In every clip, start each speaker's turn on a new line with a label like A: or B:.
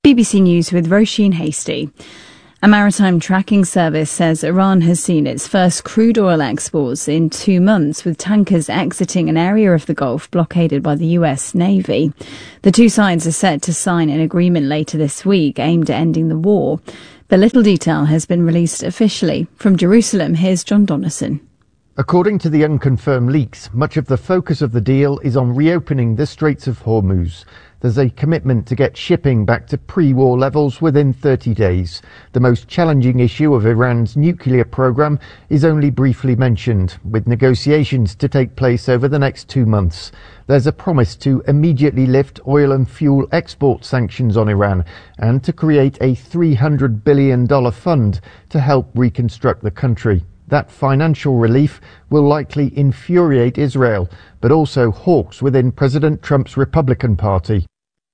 A: BBC News with Roisin Hasty. A maritime tracking service says Iran has seen its first crude oil exports in 2 months, with tankers exiting an area of the Gulf blockaded by the US Navy. The two sides are set to sign an agreement later this week aimed at ending the war. But little detail has been released officially. From Jerusalem, here's John Donnison.
B: According to the unconfirmed leaks, much of the focus of the deal is on reopening the Straits of Hormuz. There's a commitment to get shipping back to pre-war levels within 30 days. The most challenging issue of Iran's nuclear program is only briefly mentioned, with negotiations to take place over the next 2 months. There's a promise to immediately lift oil and fuel export sanctions on Iran and to create a $300 billion fund to help reconstruct the country. That financial relief will likely infuriate Israel, but also hawks within President Trump's Republican Party.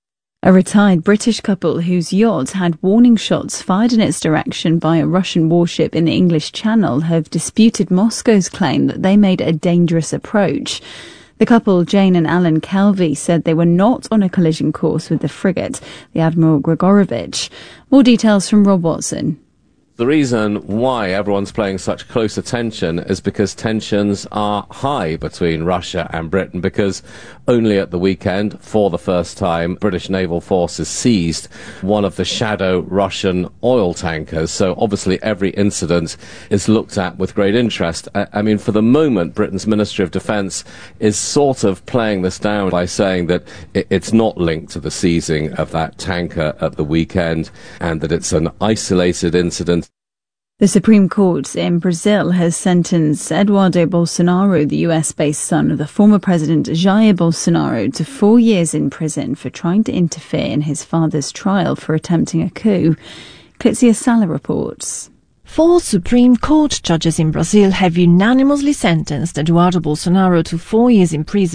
A: A retired British couple whose yacht had warning shots fired in its direction by a Russian warship in the English Channel have disputed Moscow's claim that they made a dangerous approach. The couple, Jane and Alan Kelvey, said they were not on a collision course with the frigate, the Admiral Grigorovich. More details from Rob Watson.
C: The reason why everyone's paying such close attention is because tensions are high between Russia and Britain, because only at the weekend, for the first time, British naval forces seized one of the shadow Russian oil tankers. So obviously every incident is looked at with great interest. I mean, for the moment, Britain's Ministry of Defence is sort of playing this down by saying that it's not linked to the seizing of that tanker at the weekend and that it's an isolated incident.
A: The Supreme Court in Brazil has sentenced Eduardo Bolsonaro, the US-based son of the former president Jair Bolsonaro, to 4 years in prison for trying to interfere in his father's trial for attempting a coup. Clitzia Sala reports.
D: 4 Supreme Court judges in Brazil have unanimously sentenced Eduardo Bolsonaro to 4 years in prison .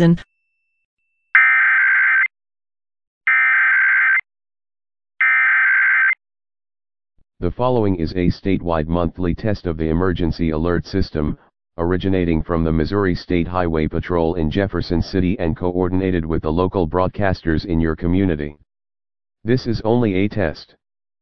E: The following is a statewide monthly test of the emergency alert system, originating from the Missouri State Highway Patrol in Jefferson City and coordinated with the local broadcasters in your community. This is only a test.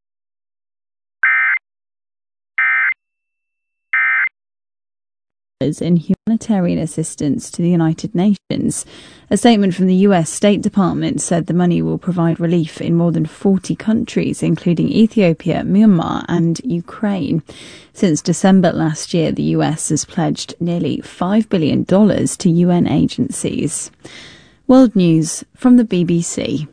A: In humanitarian assistance to the United Nations. A statement from the US State Department said the money will provide relief in more than 40 countries, including Ethiopia, Myanmar and Ukraine. Since December last year, the US has pledged nearly $5 billion to UN agencies. World News from the BBC.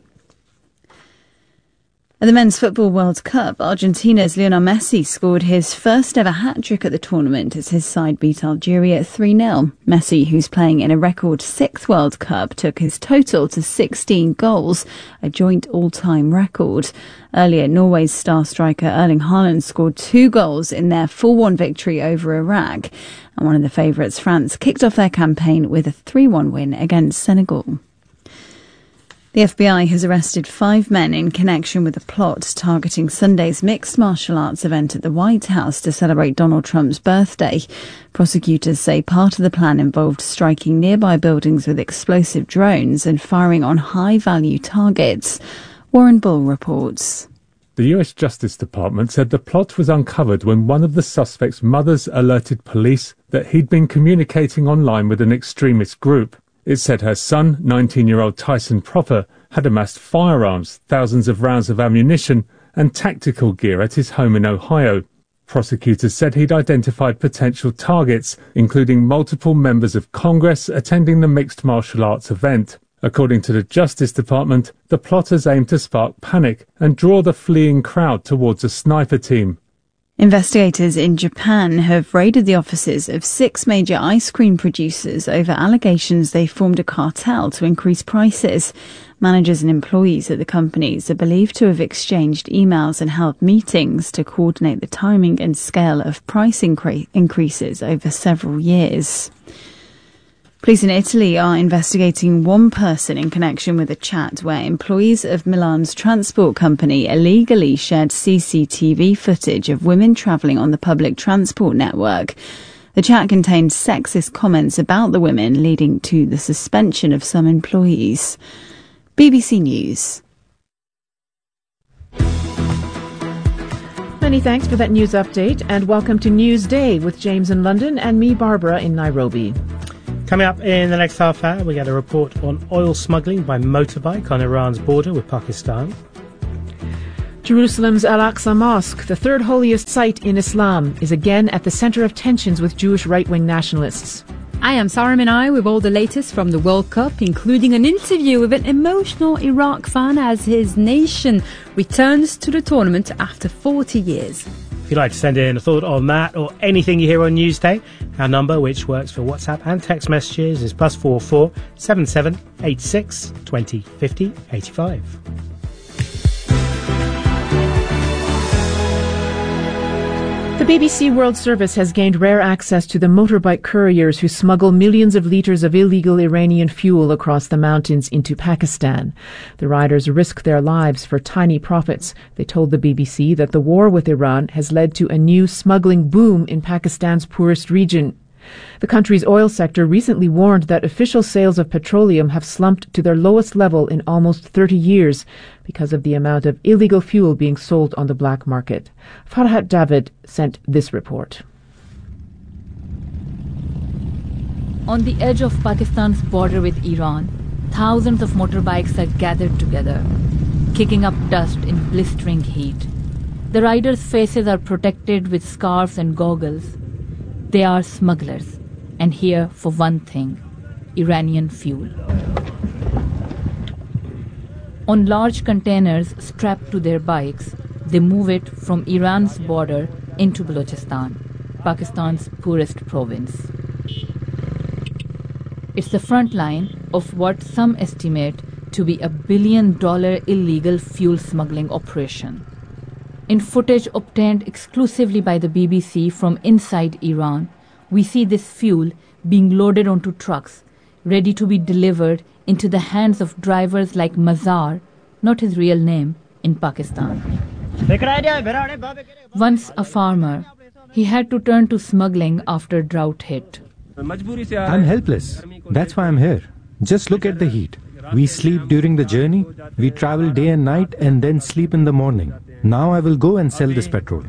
A: At the Men's Football World Cup, Argentina's Lionel Messi scored his first ever hat-trick at the tournament as his side beat Algeria 3-0. Messi, who's playing in a record 6th World Cup, took his total to 16 goals, a joint all-time record. Earlier, Norway's star striker Erling Haaland scored 2 goals in their 4-1 victory over Iraq. And one of the favourites, France, kicked off their campaign with a 3-1 win against Senegal. The FBI has arrested 5 men in connection with a plot targeting Sunday's mixed martial arts event at the White House to celebrate Donald Trump's birthday. Prosecutors say part of the plan involved striking nearby buildings with explosive drones and firing on high-value targets. Warren Bull reports.
F: The US Justice Department said the plot was uncovered when one of the suspect's mothers alerted police that he'd been communicating online with an extremist group. It said her son, 19-year-old Tyson Proper, had amassed firearms, thousands of rounds of ammunition and tactical gear at his home in Ohio. Prosecutors said he'd identified potential targets, including multiple members of Congress attending the mixed martial arts event. According to the Justice Department, the plotters aimed to spark panic and draw the fleeing crowd towards a sniper team.
A: Investigators in Japan have raided the offices of 6 major ice cream producers over allegations they formed a cartel to increase prices. Managers and employees at the companies are believed to have exchanged emails and held meetings to coordinate the timing and scale of price increases over several years. Police in Italy are investigating one person in connection with a chat where employees of Milan's transport company illegally shared CCTV footage of women travelling on the public transport network. The chat contained sexist comments about the women, leading to the suspension of some employees. BBC News.
G: Many thanks for that news update, and welcome to Newsday with James in London and me, Barbara, in Nairobi.
H: Coming up in the next half hour, we get a report on oil smuggling by motorbike on Iran's border with Pakistan.
G: Jerusalem's Al-Aqsa Mosque, the third holiest site in Islam, is again at the center of tensions with Jewish right-wing nationalists.
I: I am Sarah Minai with all the latest from the World Cup, including an interview with an emotional Iraq fan as his nation returns to the tournament after 40 years.
H: If you'd like to send in a thought on that or anything you hear on Newsday, our number, which works for WhatsApp and text messages, is +44 77 86 20 50 85.
G: The BBC World Service has gained rare access to the motorbike couriers who smuggle millions of litres of illegal Iranian fuel across the mountains into Pakistan. The riders risk their lives for tiny profits. They told the BBC that the war with Iran has led to a new smuggling boom in Pakistan's poorest region. The country's oil sector recently warned that official sales of petroleum have slumped to their lowest level in almost 30 years because of the amount of illegal fuel being sold on the black market. Farhat David sent this report.
J: On the edge of Pakistan's border with Iran, thousands of motorbikes are gathered together, kicking up dust in blistering heat. The riders' faces are protected with scarves and goggles. They are smugglers, and here for one thing, Iranian fuel. On large containers strapped to their bikes, they move it from Iran's border into Balochistan, Pakistan's poorest province. It's the front line of what some estimate to be $1 billion illegal fuel smuggling operation. In footage obtained exclusively by the BBC from inside Iran, we see this fuel being loaded onto trucks, ready to be delivered into the hands of drivers like Mazar, not his real name, in Pakistan. Once a farmer, he had to turn to smuggling after drought hit.
K: I'm helpless. That's why I'm here. Just look at the heat. We sleep during the journey, we travel day and night, and then sleep in the morning. Now I will go and sell this petrol.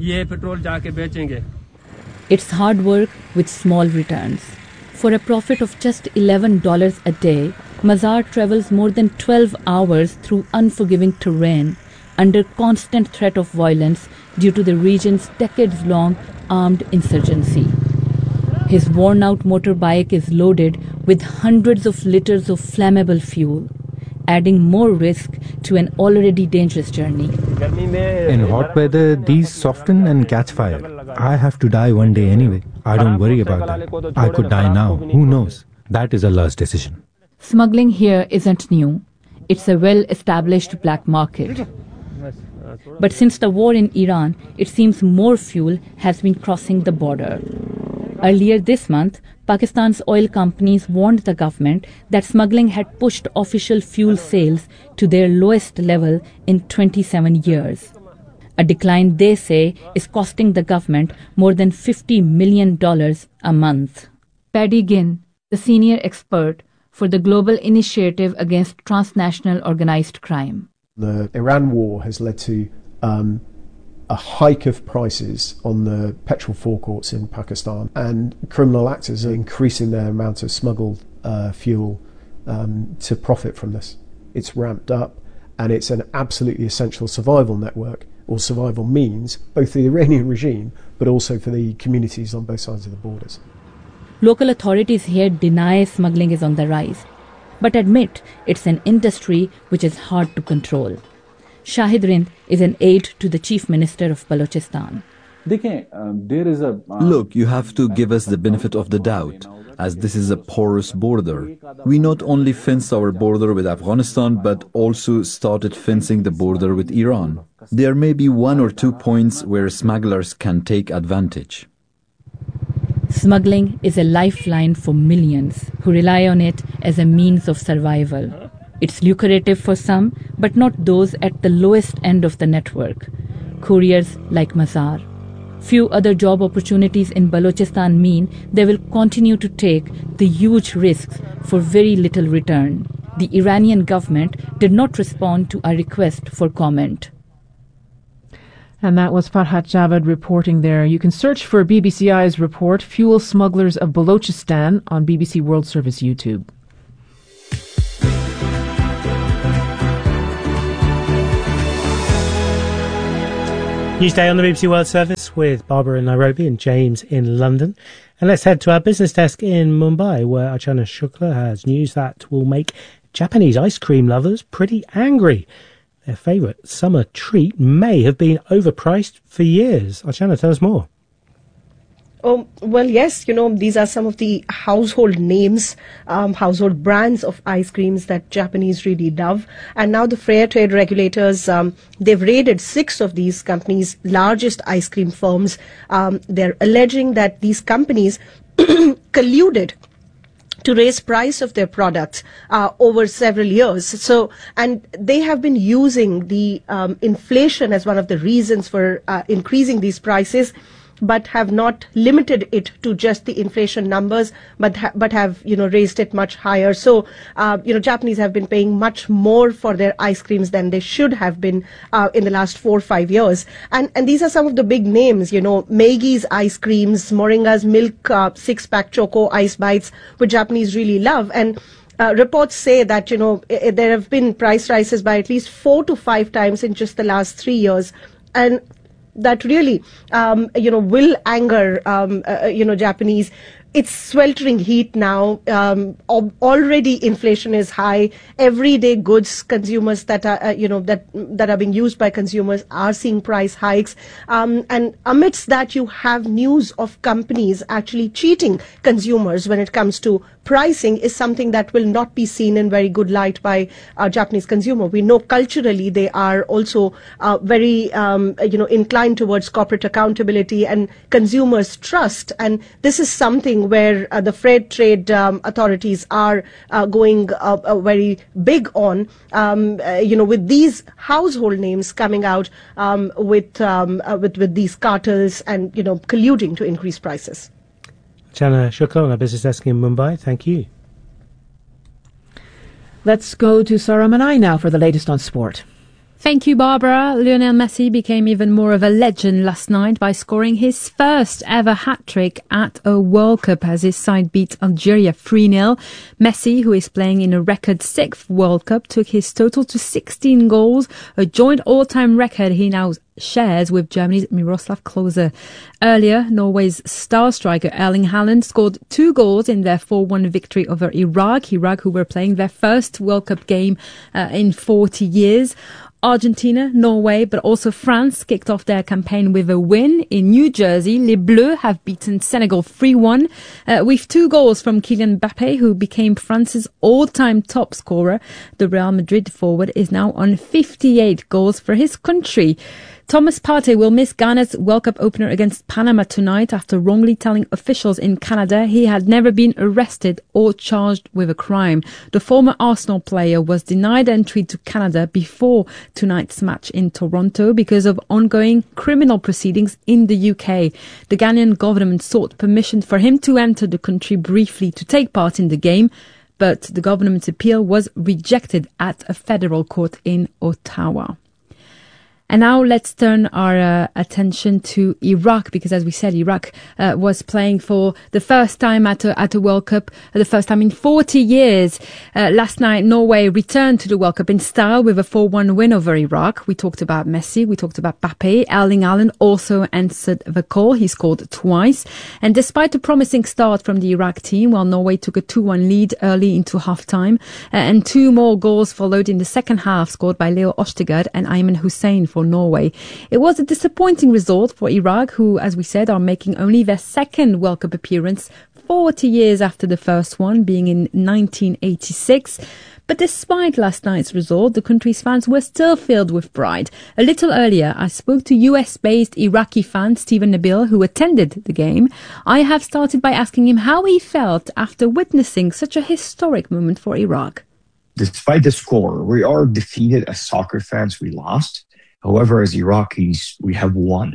J: It's hard work with small returns. For a profit of just $11 a day, Mazar travels more than 12 hours through unforgiving terrain under constant threat of violence due to the region's decades-long armed insurgency. His worn-out motorbike is loaded with hundreds of liters of flammable fuel, adding more risk to an already dangerous journey.
K: In hot weather, these soften and catch fire. I have to die one day anyway. I don't worry about that. I could die now. Who knows? That is Allah's decision.
J: Smuggling here isn't new. It's a well-established black market. But since the war in Iran, it seems more fuel has been crossing the border. Earlier this month, Pakistan's oil companies warned the government that smuggling had pushed official fuel sales to their lowest level in 27 years. A decline they say is costing the government more than $50 million a month. Paddy Ginn, the senior expert for the Global Initiative Against Transnational Organized Crime.
L: The Iran war has led to a hike of prices on the petrol forecourts in Pakistan, and criminal actors are increasing their amount of smuggled fuel to profit from this. It's ramped up, and it's an absolutely essential survival network, or survival means, both for the Iranian regime, but also for the communities on both sides of the borders.
J: Local authorities here deny smuggling is on the rise, but admit it's an industry which is hard to control. Shahid Rind is an aide to the Chief Minister of Balochistan.
M: Look, you have to give us the benefit of the doubt, as this is a porous border. We not only fenced our border with Afghanistan, but also started fencing the border with Iran. There may be 1 or 2 points where smugglers can take advantage.
J: Smuggling is a lifeline for millions who rely on it as a means of survival. It's lucrative for some, but not those at the lowest end of the network, couriers like Mazar. Few other job opportunities in Balochistan mean they will continue to take the huge risks for very little return. The Iranian government did not respond to our request for comment.
G: And that was Farhat Javed reporting there. You can search for BBCI's report, Fuel Smugglers of Balochistan, on BBC World Service YouTube.
H: Newsday on the BBC World Service with Barbara in Nairobi and James in London. And let's head to our business desk in Mumbai, where Archana Shukla has news that will make Japanese ice cream lovers pretty angry. Their favourite summer treat may have been overpriced for years. Archana, tell us more.
N: Oh, well, yes, these are some of the household names, household brands of ice creams that Japanese really love. And now the Fair Trade regulators, they've raided 6 of these companies' largest ice cream firms. They're alleging that these companies colluded to raise price of their products over several years. So, and they have been using the inflation as one of the reasons for increasing these prices, but have not limited it to just the inflation numbers, but have raised it much higher. So Japanese have been paying much more for their ice creams than they should have been in the last 4 or 5 years. And these are some of the big names, Meigi's ice creams, Moringa's milk 6-pack choco ice bites, which Japanese really love. And reports say that there have been price rises by at least 4 to 5 times in just the last 3 years, and that really, will anger, Japanese. It's sweltering heat now. Already inflation is high. Everyday goods consumers that are, that are being used by consumers are seeing price hikes. And amidst that, you have news of companies actually cheating consumers when it comes to pricing is something that will not be seen in very good light by Japanese consumer. We know culturally they are also very, inclined towards corporate accountability and consumers' trust. And this is something where the Fair Trade authorities are going very big on, with these household names coming out with these cartels and colluding to increase prices.
H: Chana Shukla on our business desk in Mumbai. Thank you.
G: Let's go to Sarah Manai now for the latest on sport.
I: Thank you, Barbara. Lionel Messi became even more of a legend last night by scoring his first ever hat-trick at a World Cup as his side beat Algeria 3-0. Messi, who is playing in a record 6th World Cup, took his total to 16 goals, a joint all-time record he now shares with Germany's Miroslav Klose. Earlier, Norway's star striker Erling Haaland scored 2 goals in their 4-1 victory over Iraq. Iraq, who were playing their first World Cup game in 40 years. Argentina, Norway, but also France kicked off their campaign with a win. In New Jersey, Les Bleus have beaten Senegal 3-1 with 2 goals from Kylian Mbappé, who became France's all-time top scorer. The Real Madrid forward is now on 58 goals for his country. Thomas Partey will miss Ghana's World Cup opener against Panama tonight after wrongly telling officials in Canada he had never been arrested or charged with a crime. The former Arsenal player was denied entry to Canada before tonight's match in Toronto because of ongoing criminal proceedings in the UK. The Ghanaian government sought permission for him to enter the country briefly to take part in the game, but the government's appeal was rejected at a federal court in Ottawa. And now let's turn our attention to Iraq, because as we said, Iraq was playing for the first time at a World Cup, the first time in 40 years. Last night, Norway returned to the World Cup in style with a 4-1 win over Iraq. We talked about Messi, we talked about Mbappé. Erling Haaland also answered the call. He scored twice. And despite a promising start from the Iraq team, while Norway took a 2-1 lead early into half-time, and 2 more goals followed in the second half, scored by Leo Østegård and Ayman Hussein for Norway. It was a disappointing result for Iraq, who, as we said, are making only their second World Cup appearance 40 years after the first one, being in 1986. But despite last night's result, the country's fans were still filled with pride. A little earlier, I spoke to US-based Iraqi fan Stephen Nabil, who attended the game. I have started by asking him how he felt after witnessing such a historic moment for Iraq.
O: Despite the score, we are defeated as soccer fans. We lost. However, as Iraqis, we have won.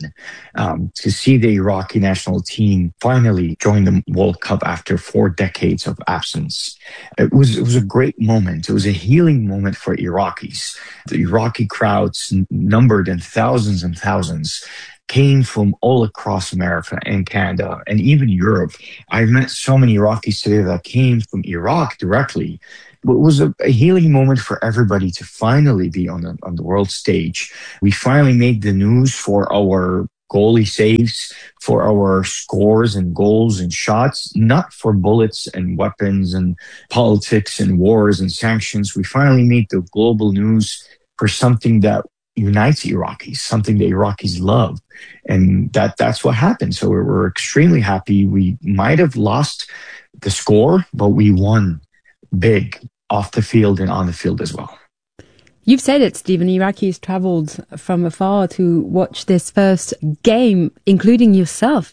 O: To see the Iraqi national team finally join the World Cup after 4 decades of absence, it was a great moment. It was a healing moment for Iraqis. The Iraqi crowds, numbered in thousands and thousands, came from all across America and Canada and even Europe. I've met so many Iraqis today that came from Iraq directly. It was a healing moment for everybody to finally be on the world stage. We finally made the news for our goalie saves, for our scores and goals and shots, not for bullets and weapons and politics and wars and sanctions. We finally made the global news for something that unites Iraqis, something the Iraqis love. And that's what happened. So we're extremely happy. We might have lost the score, but we won big off the field and on the field as well.
I: You've said it, Stephen. Iraqis travelled from afar to watch this first game, including yourself.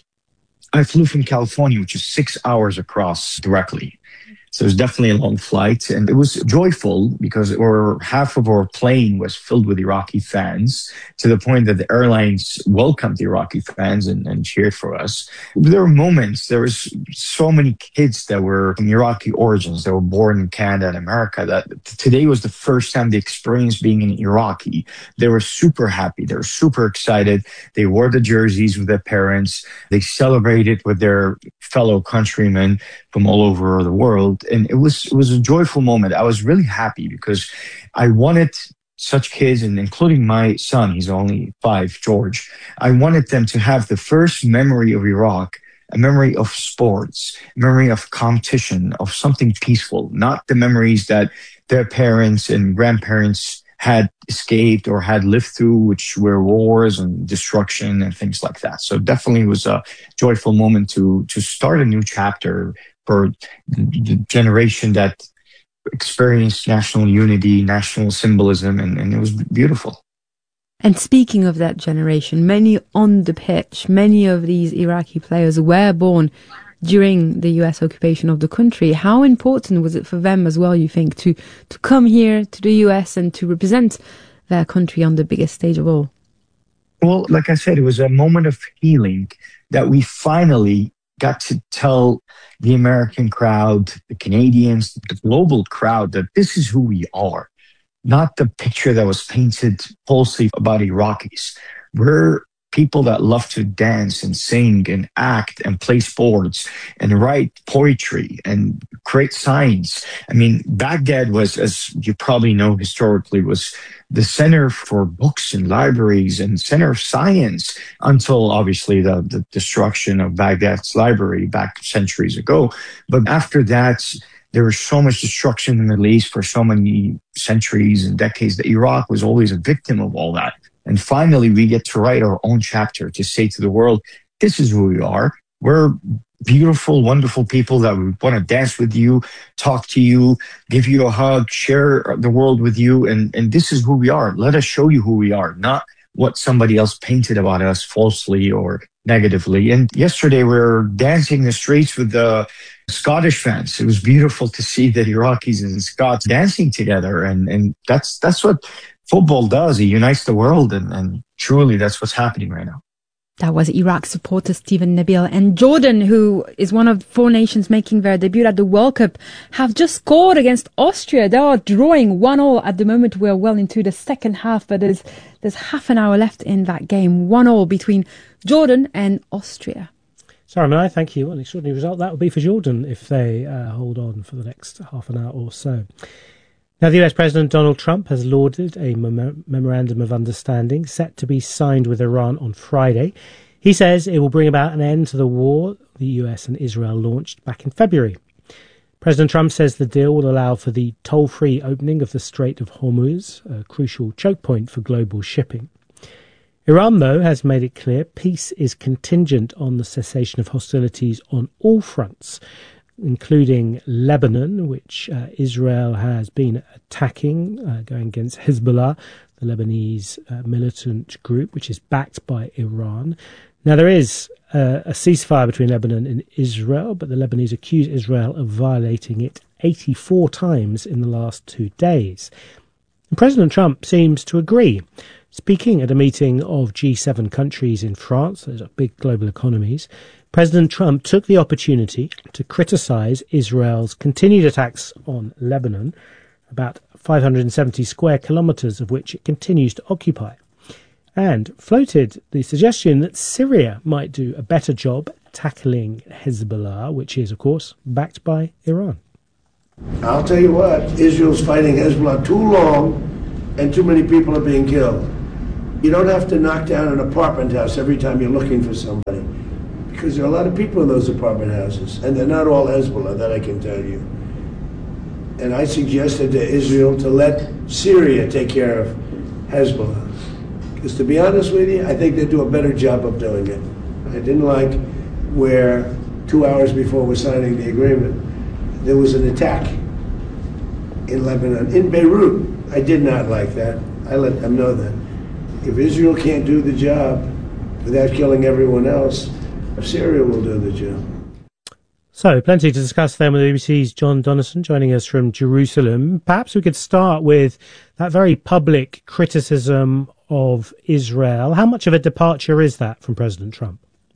O: I flew from California, which is 6 hours across directly. So it was definitely a long flight, and it was joyful because half of our plane was filled with Iraqi fans, to the point that the airlines welcomed the Iraqi fans and cheered for us. There were moments, there was so many kids that were from Iraqi origins that were born in Canada and America, that today was the first time they experienced being an Iraqi. They were super happy. They were super excited. They wore the jerseys with their parents. They celebrated with their fellow countrymen from all over the world. And it was a joyful moment. I was really happy because I wanted such kids, and including my son, he's only 5, George, I wanted them to have the first memory of Iraq, a memory of sports, a memory of competition, of something peaceful, not the memories that their parents and grandparents had escaped or had lived through, which were wars and destruction and things like that. So definitely was a joyful moment to start a new chapter for the generation that experienced national unity, national symbolism, and it was beautiful.
I: And speaking of that generation, many on the pitch, many of these Iraqi players were born during the US occupation of the country. How important was it for them as well, you think, to come here to the US and to represent their country on the biggest stage of all?
O: Well, like I said, it was a moment of healing that we finally got to tell the American crowd, the Canadians, the global crowd, that this is who we are, not the picture that was painted falsely about Iraqis. We're people that love to dance and sing and act and play sports and write poetry and create science. I mean, Baghdad was, as you probably know historically, was the center for books and libraries and center of science until obviously the destruction of Baghdad's library back centuries ago. But after that, there was so much destruction in the Middle East for so many centuries and decades that Iraq was always a victim of all that. And finally, we get to write our own chapter to say to the world, this is who we are. We're beautiful, wonderful people that we want to dance with you, talk to you, give you a hug, share the world with you. And this is who we are. Let us show you who we are, not what somebody else painted about us falsely or negatively. And yesterday, we were dancing the streets with the Scottish fans. It was beautiful to see the Iraqis and Scots dancing together. And that's what football does. It unites the world, and truly that's what's happening right now.
I: That was Iraq supporter Stephen Nabil. And Jordan, who is one of 4 nations making their debut at the World Cup, have just scored against Austria. They are drawing 1-1 at the moment. We're well into the second half, but there's half an hour left in that game. 1-1 between Jordan and Austria.
H: Sorry, Mai, thank you. What an extraordinary result that would be for Jordan if they hold on for the next half an hour or so. Now, the US President Donald Trump has lauded a memorandum of understanding set to be signed with Iran on Friday. He says it will bring about an end to the war the US and Israel launched back in February. President Trump says the deal will allow for the toll-free opening of the Strait of Hormuz, a crucial choke point for global shipping. Iran, though, has made it clear peace is contingent on the cessation of hostilities on all fronts, including Lebanon, which Israel has been attacking, going against Hezbollah, the Lebanese militant group, which is backed by Iran. Now, there is a ceasefire between Lebanon and Israel, but the Lebanese accuse Israel of violating it 84 times in the last 2 days. And President Trump seems to agree. Speaking at a meeting of G7 countries in France, those are big global economies, President Trump took the opportunity to criticize Israel's continued attacks on Lebanon, about 570 square kilometers of which it continues to occupy, and floated the suggestion that Syria might do a better job tackling Hezbollah, which is, of course, backed by Iran.
P: I'll tell you what, Israel's fighting Hezbollah too long and too many people are being killed. You don't have to knock down an apartment house every time you're looking for somebody, because there are a lot of people in those apartment houses, and they're not all Hezbollah, that I can tell you. And I suggested to Israel to let Syria take care of Hezbollah. Because to be honest with you, I think they do a better job of doing it. I didn't like where 2 hours before we're signing the agreement, there was an attack in Lebanon, in Beirut. I did not like that. I let them know that. If Israel can't do the job without killing everyone else, Syria will do the job.
H: So, plenty to discuss then with BBC's John Donnison joining us from Jerusalem. Perhaps we could start with that very public criticism of Israel. How much of a departure is that from President Trump?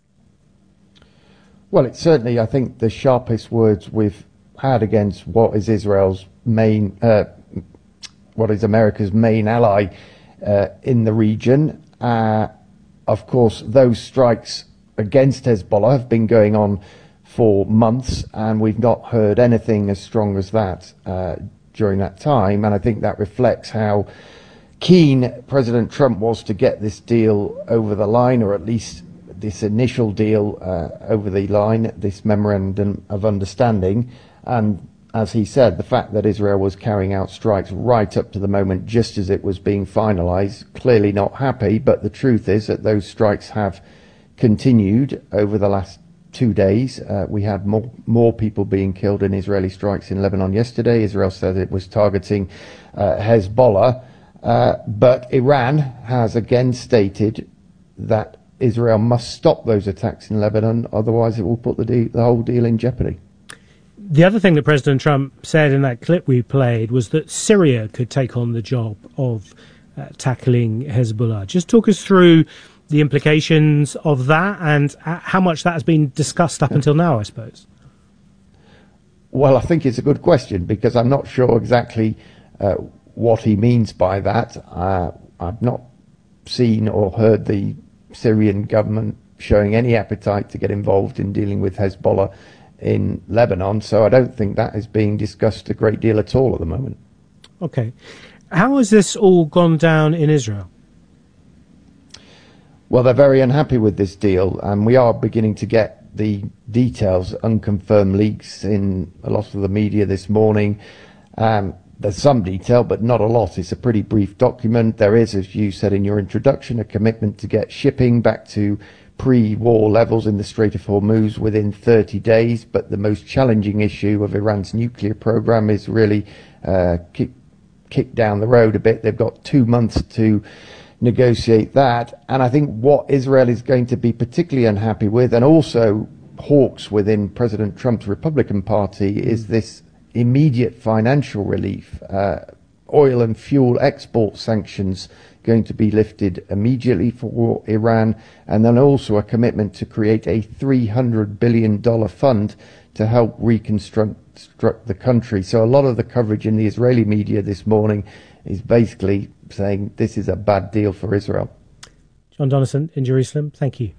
B: Well, it's certainly, I think, the sharpest words we've had against what is Israel's main, what is America's main ally in the region. Of course, those strikes against Hezbollah have been going on for months, and we've not heard anything as strong as that during that time. And I think that reflects how keen President Trump was to get this deal over the line, or at least this initial deal over the line, this memorandum of understanding. And as he said, the fact that Israel was carrying out strikes right up to the moment just as it was being finalised, clearly not happy. But the truth is that those strikes have continued over the last 2 days. We had more people being killed in Israeli strikes in Lebanon yesterday. Israel said it was targeting Hezbollah. But Iran has again stated that Israel must stop those attacks in Lebanon, otherwise it will put the whole deal in jeopardy.
H: The other thing that President Trump said in that clip we played was that Syria could take on the job of tackling Hezbollah. Just talk us through the implications of that and how much that has been discussed up until now, I suppose.
B: Well, I think it's a good question, because I'm not sure exactly what he means by that. I've not seen or heard the Syrian government showing any appetite to get involved in dealing with Hezbollah in Lebanon, so I don't think that is being discussed a great deal at all at the moment.
H: Okay. How has this all gone down in Israel?
B: Well, they're very unhappy with this deal, and we are beginning to get the details, unconfirmed leaks in a lot of the media this morning. There's some detail, but not a lot. It's a pretty brief document. There is, as you said in your introduction, a commitment to get shipping back to pre-war levels in the Strait of Hormuz within 30 days. But the most challenging issue of Iran's nuclear program is really kicked down the road a bit. They've got 2 months to negotiate that. And I think what Israel is going to be particularly unhappy with, and also hawks within President Trump's Republican Party, is this immediate financial relief. Oil and fuel export sanctions going to be lifted immediately for Iran, and then also a commitment to create a $300 billion fund to help reconstruct the country. So a lot of the coverage in the Israeli media this morning is basically saying this is a bad deal for Israel.
H: John Donnison in Jerusalem, thank you.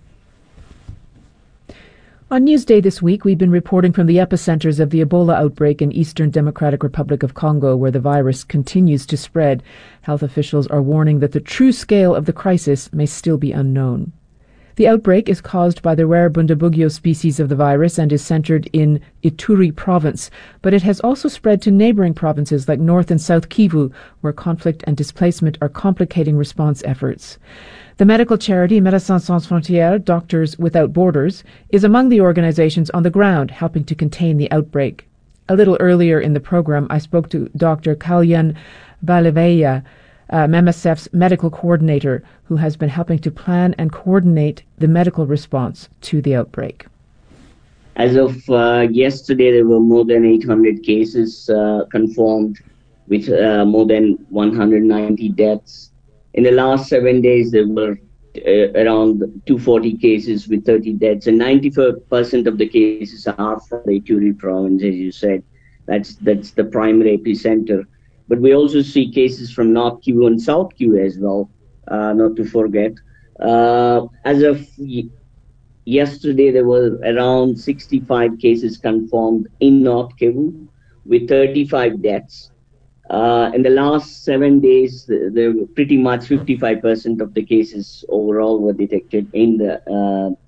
G: On Newsday this week, we've been reporting from the epicenters of the Ebola outbreak in Eastern Democratic Republic of Congo, where the virus continues to spread. Health officials are warning that the true scale of the crisis may still be unknown. The outbreak is caused by the rare Bundibugyo species of the virus and is centered in Ituri province, but it has also spread to neighboring provinces like North and South Kivu, where conflict and displacement are complicating response efforts. The medical charity Médecins Sans Frontières, Doctors Without Borders, is among the organizations on the ground helping to contain the outbreak. A little earlier in the program, I spoke to Dr. Kalyan Baliveya, MSF's medical coordinator, who has been helping to plan and coordinate the medical response to the outbreak.
Q: As of yesterday, there were more than 800 cases confirmed, with more than 190 deaths. In the last 7 days, there were around 240 cases with 30 deaths, and 94% of the cases are from the Ituri province, as you said. That's the primary epicenter. But we also see cases from North Kivu and South Kivu as well, not to forget. As of yesterday, there were around 65 cases confirmed in North Kivu with 35 deaths. In the last 7 days, there were pretty much 55% of the cases overall were detected in the